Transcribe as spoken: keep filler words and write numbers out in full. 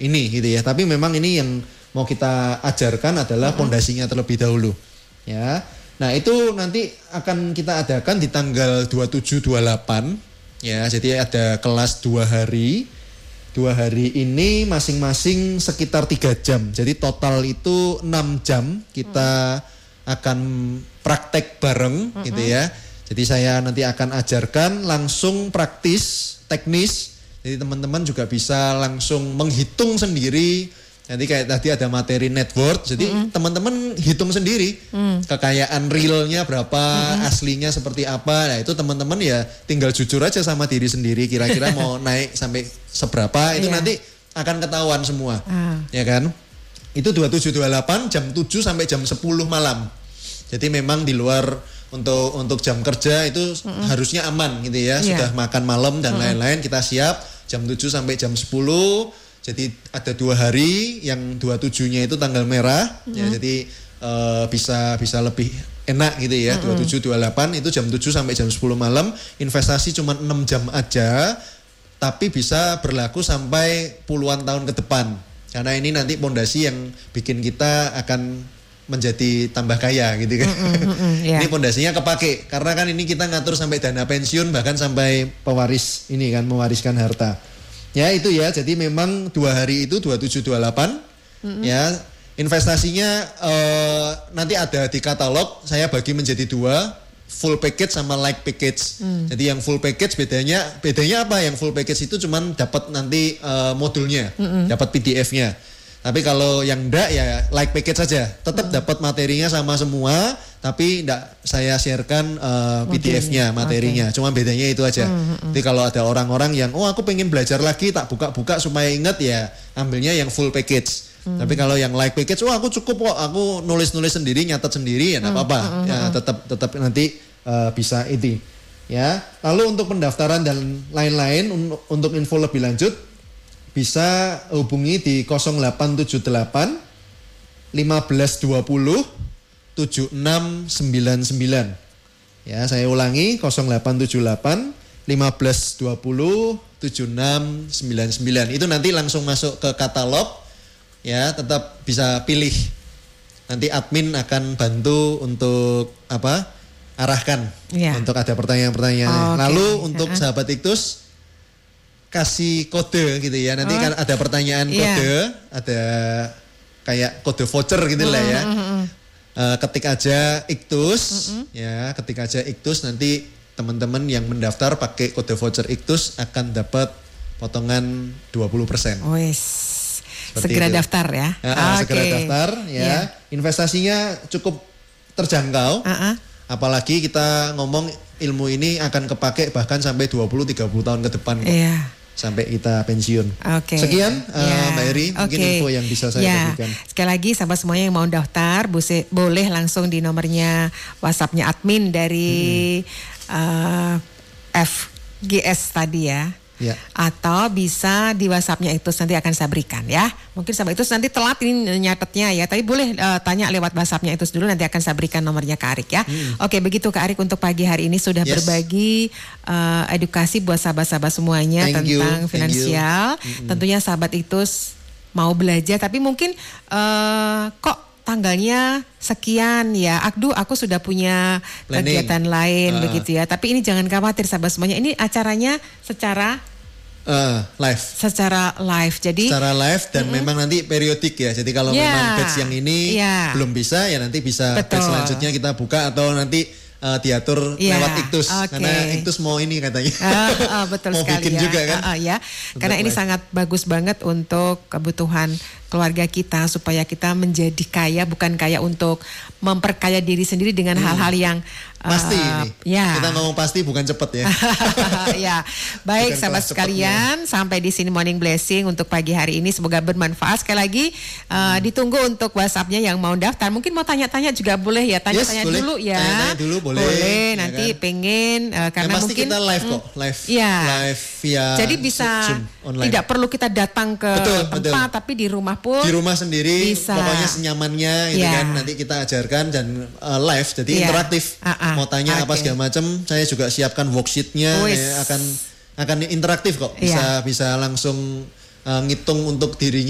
ini gitu ya. Tapi memang ini yang mau kita ajarkan adalah pondasinya terlebih dahulu. Ya. Nah, itu nanti akan kita adakan di tanggal dua puluh tujuh dua puluh delapan ya. Jadi ada kelas dua hari. Dua hari ini masing-masing sekitar tiga jam. Jadi total itu enam jam kita hmm. akan praktek bareng hmm. gitu ya. Jadi saya nanti akan ajarkan langsung praktis, teknis. Jadi teman-teman juga bisa langsung menghitung sendiri. Nanti kayak tadi ada materi net worth. Jadi mm-hmm. teman-teman hitung sendiri mm. kekayaan realnya berapa, mm-hmm. aslinya seperti apa. Nah itu teman-teman ya tinggal jujur aja sama diri sendiri. Kira-kira mau naik sampai seberapa itu yeah. nanti akan ketahuan semua, ah. ya kan? Itu dua puluh tujuh dua puluh delapan jam tujuh sampai jam sepuluh malam. Jadi memang di luar untuk untuk jam kerja itu mm-hmm. harusnya aman gitu ya. Yeah. Sudah makan malam dan mm-hmm. lain-lain kita siap jam tujuh sampai jam sepuluh. Jadi ada dua hari, yang dua puluh tujuh-nya itu tanggal merah, mm-hmm. ya jadi uh, bisa bisa lebih enak gitu ya. Mm-hmm. dua puluh tujuh dua puluh delapan itu jam tujuh sampai jam sepuluh malam, investasi cuma enam jam aja, tapi bisa berlaku sampai puluhan tahun ke depan. Karena ini nanti pondasi yang bikin kita akan menjadi tambah kaya gitu kan. Mm-hmm, yeah. Ini pondasinya kepake, karena kan ini kita ngatur sampai dana pensiun, bahkan sampai pewaris ini kan, mewariskan harta. Ya itu ya, jadi memang dua hari itu dua puluh tujuh dua puluh delapan mm-hmm. ya. Investasinya uh, nanti ada di katalog, saya bagi menjadi dua, full package sama light package. Mm. Jadi yang full package bedanya bedanya apa? Yang full package itu cuman dapat nanti uh, modulnya, mm-hmm. dapat P D F-nya. Tapi kalau yang enggak ya light package saja, tetap mm. dapat materinya sama semua, tapi enggak saya sharekan uh, P D F-nya, materinya. Okay. Cuma bedanya itu aja. Mm-hmm. Jadi kalau ada orang-orang yang oh aku pengen belajar lagi, tak buka-buka supaya ingat, ya ambilnya yang full package. Mm. Tapi kalau yang light package, oh aku cukup kok, aku nulis-nulis sendiri, nyatet sendiri, ya enggak mm. apa-apa. Mm-hmm. Ya tetap tetap nanti uh, bisa itu. Ya. Lalu untuk pendaftaran dan lain-lain untuk info lebih lanjut bisa hubungi di nol delapan tujuh delapan lima belas dua puluh tujuh enam sembilan sembilan. Ya, saya ulangi nol delapan tujuh delapan lima belas dua puluh tujuh enam sembilan sembilan. Itu nanti langsung masuk ke katalog. Ya, tetap bisa pilih. Nanti admin akan bantu untuk apa? Arahkan. Ya. Untuk ada pertanyaan-pertanyaan. Oh, okay. Lalu untuk uh-huh. sahabat Iktus kasih kode gitu ya. Nanti oh. kan ada pertanyaan kode, yeah. ada kayak kode voucher gitu lah ya. Mm-hmm. Uh, ketik aja Iktus, mm-hmm. ya ketik aja Iktus, nanti teman-teman yang mendaftar pakai kode voucher Iktus akan dapat potongan dua puluh persen. Oh, yes. Segera itu. Daftar ya. Uh, uh, okay. Segera daftar ya. Yeah. Investasinya cukup terjangkau. Uh-uh. Apalagi kita ngomong ilmu ini akan kepake bahkan sampai dua puluh tiga puluh tahun ke depan. Iya. Yeah. Sampai kita pensiun. Oke. Okay. Sekian uh, yeah. Mbak Eri, mungkin okay. info yang bisa saya yeah. berikan. Sekali lagi sahabat semuanya yang mau daftar buse, boleh langsung di nomornya WhatsApp-nya admin dari hmm. uh, F G S tadi ya. Ya. Atau bisa di WhatsApp-nya itu nanti akan saya berikan ya. Mungkin sahabat itu nanti telat ini nyatetnya ya. Tapi boleh uh, tanya lewat WhatsApp-nya itu dulu, nanti akan saya berikan nomornya ke Arik ya. Hmm. Oke, begitu Kak Arik untuk pagi hari ini sudah yes. berbagi uh, edukasi buat sahabat-sahabat semuanya Thank tentang you. finansial. Hmm. Tentunya sahabat itu mau belajar tapi mungkin uh, kok tanggalnya sekian ya, Akdu aku sudah punya Planning. kegiatan lain uh. begitu ya. Tapi ini jangan khawatir sahabat semuanya, ini acaranya secara Uh, live. Secara live, jadi secara live dan mm-hmm. memang nanti periodik ya. Jadi kalau yeah. memang batch yang ini yeah. belum bisa, ya nanti bisa Betul. batch selanjutnya kita buka atau nanti uh, diatur yeah. lewat Iktus. Okay. Karena Iktus mau ini katanya. Uh, uh, betul mau sekali bikin ya. juga kan. Uh, uh, ya. Karena ini live. sangat bagus banget untuk kebutuhan keluarga kita supaya kita menjadi kaya, bukan kaya untuk memperkaya diri sendiri dengan hmm. hal-hal yang pasti uh, ini. Ya. Kita ngomong pasti bukan cepet ya. Ya. Baik sahabat sekalian, sampai di sini Morning Blessing untuk pagi hari ini, semoga bermanfaat. Sekali lagi uh, hmm. ditunggu untuk WhatsApp-nya yang mau daftar. Mungkin mau tanya-tanya juga boleh ya, tanya-tanya yes, dulu ya. Tanya-tanya dulu boleh. Boleh, ya nanti kan? pengen uh, karena pasti mungkin kita live kok, live. Ya. Live via Jadi bisa Zoom, online. Tidak perlu kita datang ke betul, tempat betul. tapi di rumah pun di rumah sendiri bisa. Pokoknya senyamannya gitu yeah. kan, nanti kita ajarkan dan uh, live jadi yeah. interaktif. Uh-uh. Mau tanya okay. apa segala macam, saya juga siapkan worksheetnya, ya, akan akan interaktif kok, bisa yeah. bisa langsung uh, ngitung untuk dirinya.